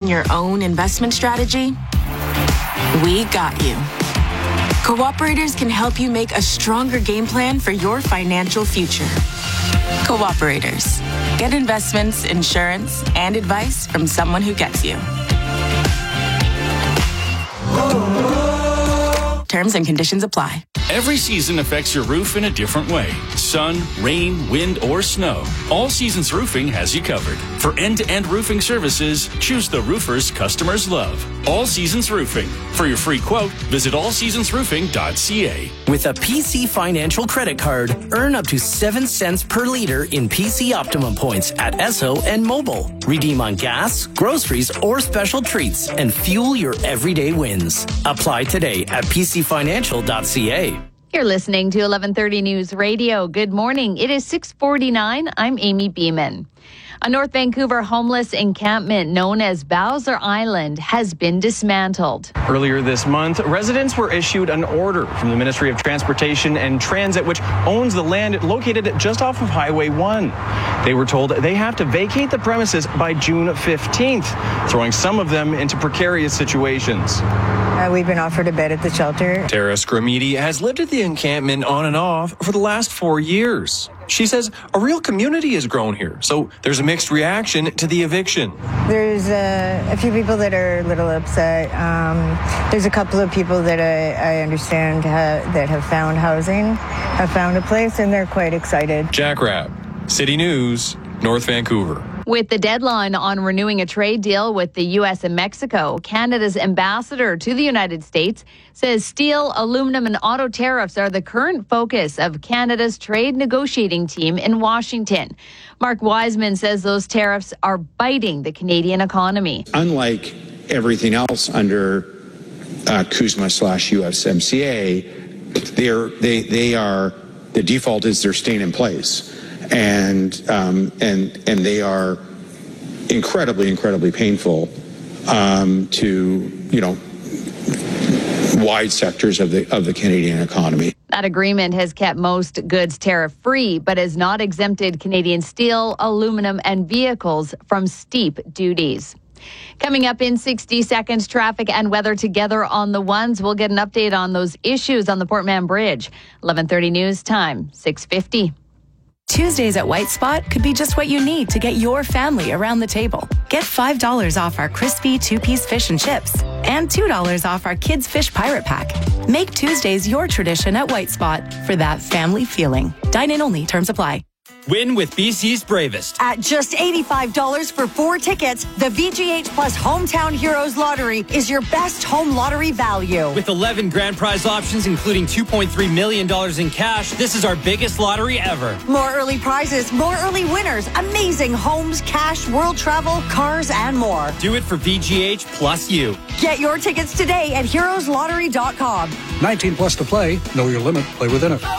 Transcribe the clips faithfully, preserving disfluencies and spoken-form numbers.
your own investment strategy? We got you. Cooperators can help you make a stronger game plan for your financial future. Cooperators. Get investments, insurance, and advice from someone who gets you. Terms and conditions apply. Every season affects your roof in a different way. Sun, rain, wind, or snow. All Seasons Roofing has you covered. For end-to-end roofing services, choose the roofers customers love. All Seasons Roofing. For your free quote, visit all seasons roofing dot c a. With a P C Financial credit card, earn up to seven cents per liter in P C Optimum points at Esso and Mobile. Redeem on gas, groceries, or special treats and fuel your everyday wins. Apply today at p c financial dot c a. You're listening to eleven thirty News Radio. Good morning. It is six forty-nine. I'm Amy Beeman. A North Vancouver homeless encampment known as Bowser Island has been dismantled. Earlier this month, residents were issued an order from the Ministry of Transportation and Transit, which owns the land located just off of Highway one. They were told they have to vacate the premises by June fifteenth, throwing some of them into precarious situations. Uh, we've been offered a bed at the shelter. Tara Scramidi has lived at the encampment on and off for the last four years. She says a real community has grown here, so there's a mixed reaction to the eviction. There's uh, a few people that are a little upset. Um, there's a couple of people that I, I understand ha- that have found housing, have found a place, and they're quite excited. Jack Rabb, City News, North Vancouver. With the deadline on renewing a trade deal with the U S and Mexico, Canada's ambassador to the United States says steel, aluminum, and auto tariffs are the current focus of Canada's trade negotiating team in Washington. Mark Wiseman says those tariffs are biting the Canadian economy. Unlike everything else under uh, CUSMA slash U S M C A, they're, they, they are, the default is they're staying in place. And um, and and they are incredibly, incredibly painful um, to, you know, wide sectors of the of the Canadian economy. That agreement has kept most goods tariff-free, but has not exempted Canadian steel, aluminum, and vehicles from steep duties. Coming up in sixty seconds, traffic and weather together on the ones. We'll get an update on those issues on the Port Mann Bridge. eleven thirty news time, six fifty. Tuesdays at White Spot could be just what you need to get your family around the table. Get five dollars off our crispy two-piece fish and chips and two dollars off our Kids Fish Pirate Pack. Make Tuesdays your tradition at White Spot for that family feeling. Dine in only. Terms apply. Win with B C's Bravest. At just eighty-five dollars for four tickets, the V G H Plus Hometown Heroes Lottery is your best home lottery value. With eleven grand prize options, including two point three million dollars in cash, this is our biggest lottery ever. More early prizes, more early winners, amazing homes, cash, world travel, cars, and more. Do it for V G H plus you. Get your tickets today at heroes lottery dot com. nineteen plus to play. Know your limit. Play within it.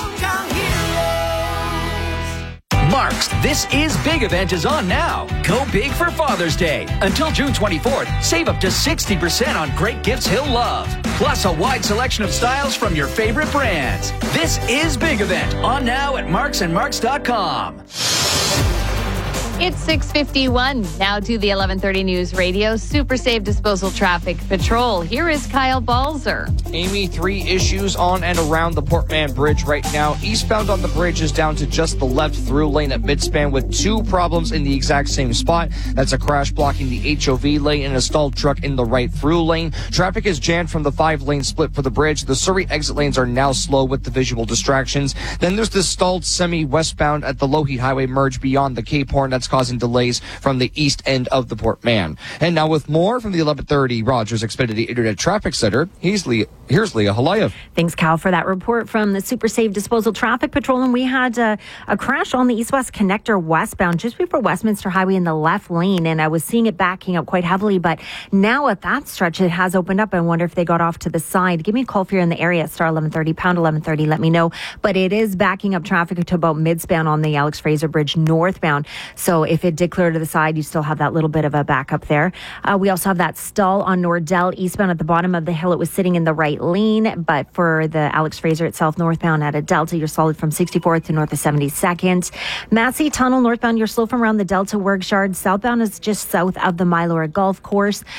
Mark's This Is Big event is on now. Go big for Father's Day. Until June twenty-fourth, save up to sixty percent on great gifts he'll love. Plus a wide selection of styles from your favorite brands. This Is Big event on now at marks and marks dot com. It's six fifty-one. Now to the eleven thirty News Radio Super Safe Disposal Traffic Patrol. Here is Kyle Balzer. Amy, three issues on and around the Port Mann Bridge right now. Eastbound on the bridge is down to just the left through lane at Midspan with two problems in the exact same spot. That's a crash blocking the H O V lane and a stalled truck in the right through lane. Traffic is jammed from the five-lane split for the bridge. The Surrey exit lanes are now slow with the visual distractions. Then there's this stalled semi-westbound at the Lougheed Highway merge beyond the Cape Horn. That's causing delays from the east end of the Port Mann. And now with more from the eleven thirty Rogers Xfinity Internet Traffic Center, here's Leah, here's Leah Halayev. Thanks, Cal, for that report from the Super Safe Disposal Traffic Patrol. And we had a, a crash on the east-west connector westbound just before Westminster Highway in the left lane. And I was seeing it backing up quite heavily. But now at that stretch, it has opened up. I wonder if they got off to the side. Give me a call if you're in the area at star eleven thirty, pound eleven thirty. Let me know. But it is backing up traffic to about midspan on the Alex Fraser Bridge northbound. So if it did clear to the side, you still have that little bit of a backup there. Uh, we also have that stall on Nordell eastbound at the bottom of the hill. It was sitting in the right lane, but for the Alex Fraser itself northbound at a Delta, you're solid from sixty-fourth to north of seventy-second. Massey Tunnel northbound, you're slow from around the Delta Works Yard. Southbound is just south of the Mylora Golf Course.